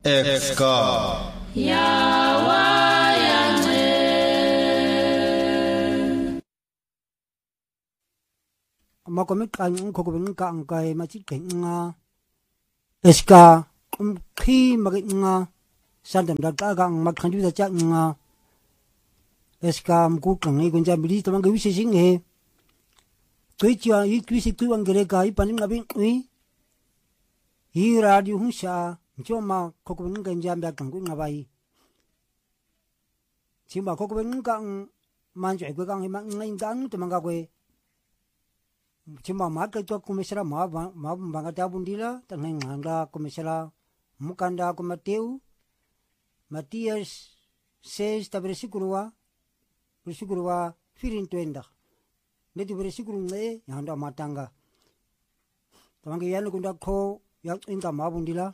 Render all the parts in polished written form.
Exka Yawayane Makomit kan kokobeng ka angkai macit kenga Exka khi makinga sandam data gang makhanju da changa Exka mku kangai kunja bili tamang ge wisi singe Tuichia I kwisi tuang gere kai panim ngabing ui I radio hunsa Choma kokobeng kan jambia kangku ngabai Chimba kokobeng kang manjo ego kang ngai dang tamanga kwe Chimba marka to komisara ma banga tabundila tangai nganga komisara mukanda ko Mateu Matias 6 versículo firintuenda Neti versículo nge yanda matanga Tamangi yanu kunda ko yak inga mabundila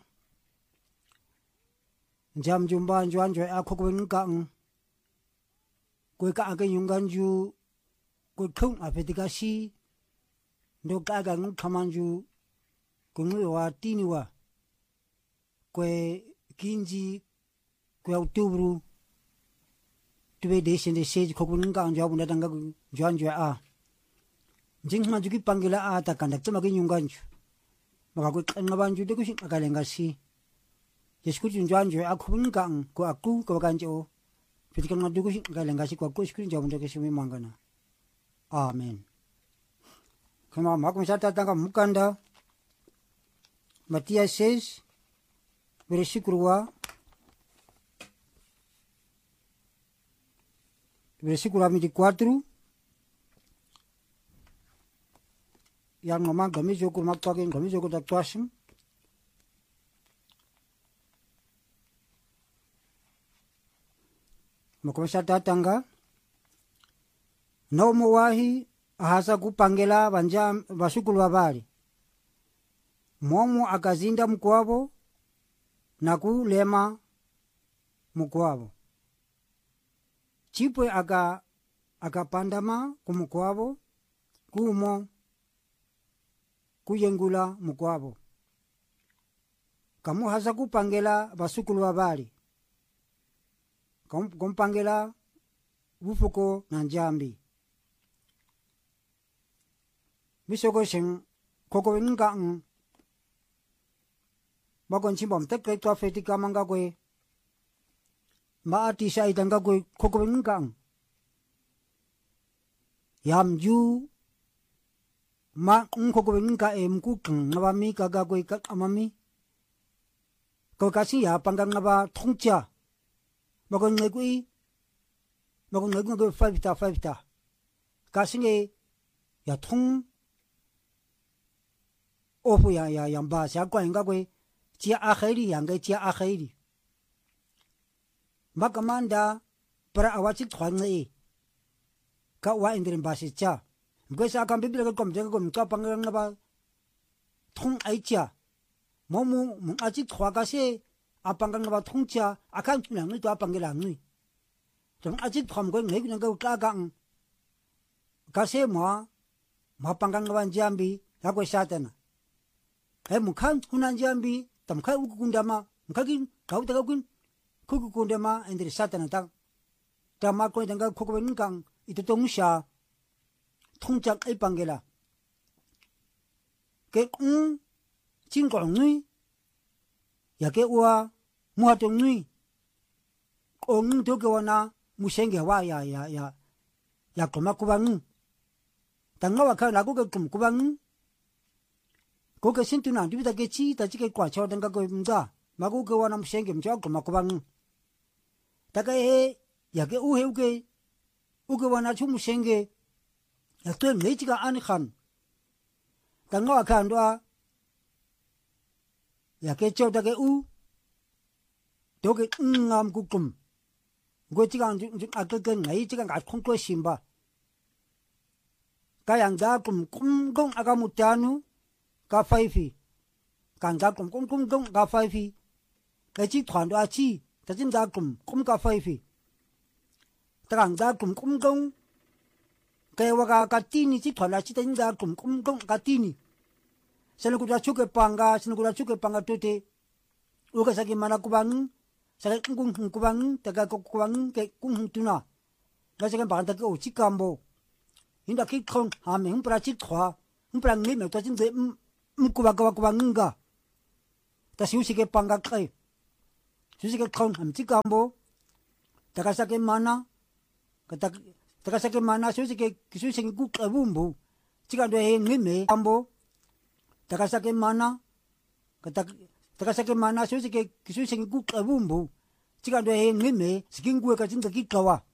Jam jumba njuanjo ako ko ngkang ko ka aga yunganju ko thung apetikasi ndo ka aga ngkamanju ko ngwa tiniwa ko kinji ko outubro tuwe desende seji ko ngkang jabu natanga njuanjo a jingma juki pangila a takanda tsamagi yunganju maka ko ngabanju de ko akalengasi Yeskuti njuanjo aku ngkang ko aku ko kanjo Pitikang madugo galengasi ko aku screen jawab ndake simi mangana Amen Kama makum sata tanga mukanda Matias 6 versículo 24 yang ngomong kami joko makpakin kami joko tatuasim Makomisa tatanga no muwahi ahasa kupangela banja basukulu babali momu akazinda mkwabo na kulema mkwabo chipwe akapandama kumkwabo kumo kuyengula mkwabo kamu hasa kupangela basukulu babali Kompangela bufuko na njambi Misoko sing koko ngkang Bakon chimbom tekre to fetika manga kwe Maati sa itanga kwe koko ngkang Yamju Ma koko ngka mkukang ngabami kaga kwe amami Ko kasi ya panggang ngaba thongcha Makon ngekui ko 5 Kasinge ya thong ofu ya yamba sia kwa inga kwe chia akhiri yanga chia akhiri Makamanda para awachi thwange ka wa indrin basi cha Mkwesa akam bibila ko komje ko mka pangang ba thong aicha momu mungachi thwaga se apanggang ba thongcha akan tunang ni to apangela ni Tong ajit pham ko ngai nang ka gang kase ma panggang ba jambi ya ko satana mukhan kunan jambi tam khai ukundama mukhakin kau ta kun kukundama endri satana ta ma ko dang ko ko ngkang ito tongsha thongchak ai pangela ke jingkong ni ya ke wa mua tong ni ong to ke wana musenge wa ya koma kubang tanga wa kana ko ke kubang ko ke sintuna dibita ke chi ta chi ke kwa chaw danga ko mga magu ke wana musenge mcha koma kubang taka ya ke uke wana chu musenge ya to ngechi ka an khan tanga wa kan doa ya ke chaw ta ke doge ngam kukum go chigang akaken ngai chigang akhongko simba kayang da kum gong agamutanu ka faifi kang da kum gong ka faifi kai chi thwan do chi ta jin da kum ka faifi tang da kum gong kai wa ka tini chi thwan chi ta jin da kum gong ka tini senu ku da chuke panga tote uka saki mana kubang saki kung kubang taga kubang ke kung tuna kasi kan bakal taga uci kambo inda ki kong hame umpra cik khwa umpra ngi me to cin de kubang nga ta siu sike panga kai siu sike kong ham cik kambo taga saki mana kata taga saki mana siu sike ku kabumbu cika do ngi me kambo taga saki mana kata taga saki mana siu sike ku kabumbu cika do ngi me sikin gue ka cin de ki kawa